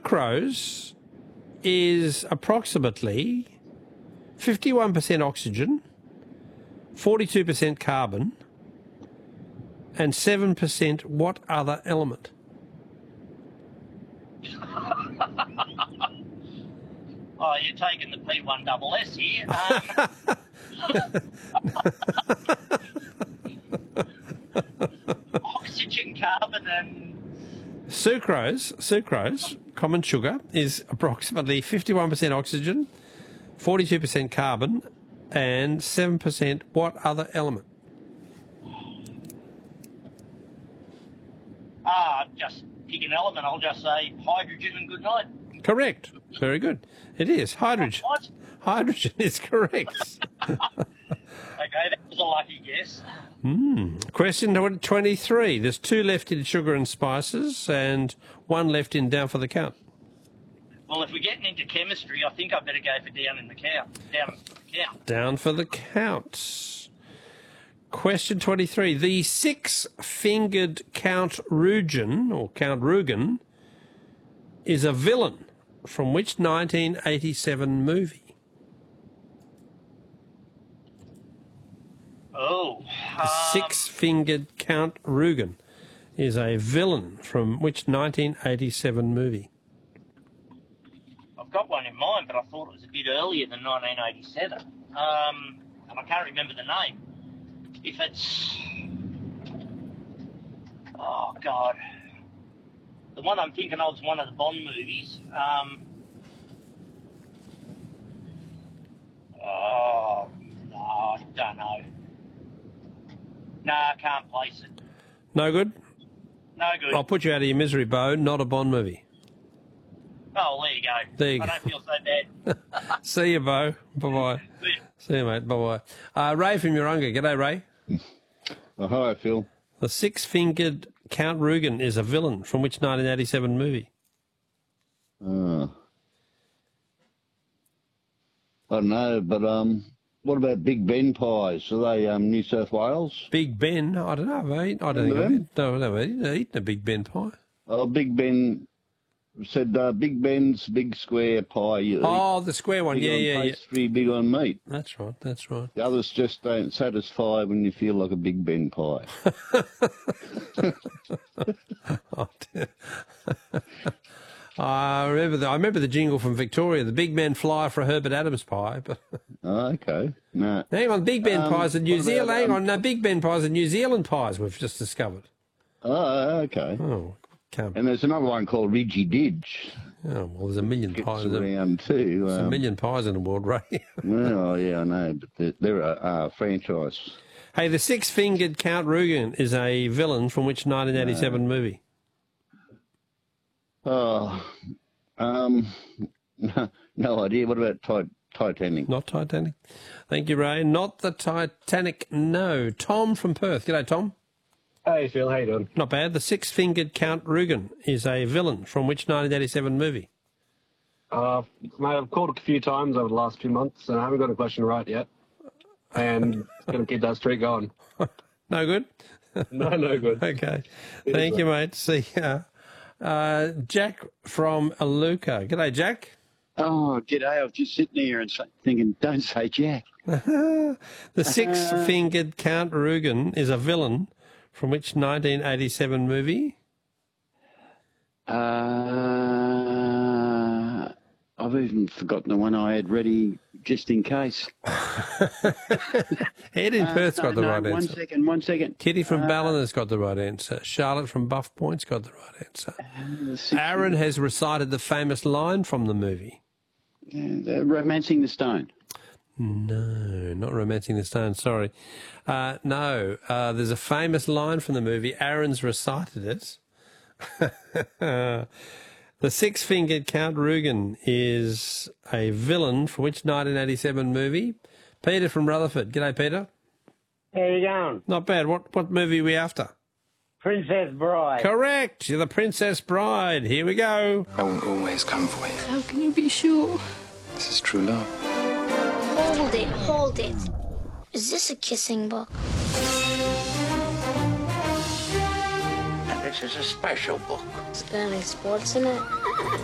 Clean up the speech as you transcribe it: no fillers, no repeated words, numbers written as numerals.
sucrose is approximately 51% oxygen, 42% carbon, and 7% what other element? Oh, you're taking the P1SS here. Oxygen, carbon, and... Sucrose, common sugar, is approximately 51% oxygen, 42% carbon, and 7% what other element? Just pick an element. I'll just say hydrogen and good night. Correct. Very good. It is hydrogen. What? Hydrogen is correct. Okay, that was a lucky guess. Question 23. There's 2 left in sugar and spices and 1 left in down for the count. Well, if we're getting into chemistry, I think I better go for down for the count. Down for the count. Question 23. The 6-fingered Count Rugen, or Count Rugen, is a villain from which 1987 movie? Oh. The 6-fingered Count Rugen is a villain from which 1987 movie? I've got one in mind, but I thought it was a bit earlier than 1987. And I can't remember the name. If it's... Oh, God. The one I'm thinking of is one of the Bond movies. Oh, no, I don't know. No, I can't place it. No good? No good. I'll put you out of your misery, Bo. Not a Bond movie. Oh, well, there you go. There you I go. don't feel so bad. See you, Bo. Bye-bye. See you, mate. Bye-bye. Ray from Urunga. G'day, Ray. Oh, hi, Phil. The 6-fingered Count Rugen is a villain from which 1987 movie? I don't know, but what about Big Ben pies? Are they New South Wales? Big Ben? I don't know, mate. I don't think I've eaten a Big Ben pie. Oh, Big Ben said Big Ben's big square pie. The square one. Big on pastry, big on meat. That's right. The others just don't satisfy when you feel like a Big Ben pie. Oh, dear. I remember the jingle from Victoria. The big men fly for a Herbert Adams pie. But okay. No. hang on, Big Ben pies are New Zealand. Hang on, no, Big Ben pies are New Zealand pies. We've just discovered. Oh, okay. Oh, come. And there's another one called Ridgy Didge. Oh, well, there's a million pies. It's around too. There's a million pies in the world, Ray. Well, yeah, I know, but they're a franchise. Hey, the 6-fingered Count Rugen is a villain from which 1987 movie? Oh, no idea. What about Titanic? Not Titanic. Thank you, Ray. Not the Titanic, no. Tom from Perth. G'day, Tom. Hey, Phil. How you doing? Not bad. The 6-fingered Count Rugen is a villain from which 1987 movie? Mate, I've called a few times over the last few months, and I haven't got a question right yet. And going to keep that streak going. No good? No good. Okay. Thank you, mate. See ya. Jack from Aluka. G'day, Jack. Oh, g'day. I was just sitting here and thinking, don't say Jack. The 6-fingered Count Rugen is a villain from which 1987 movie? I've even forgotten the one I had ready just in case. Ed in Perth's got the right answer. One second. Kitty from Balliner's got the right answer. Charlotte from Buff Point's got the right answer. Aaron has recited the famous line from the movie. Romancing the Stone. No, not Romancing the Stone, sorry. No, there's a famous line from the movie. Aaron's recited it. The 6-fingered Count Rugen is a villain for which 1987 movie? Peter from Rutherford. G'day, Peter. How you going? Not bad. What movie are we after? Princess Bride. Correct. You're the Princess Bride. Here we go. I won't always come for you. How can you be sure? This is true love. Hold it. Is this a kissing book? This is a special book. Is there any sports in it?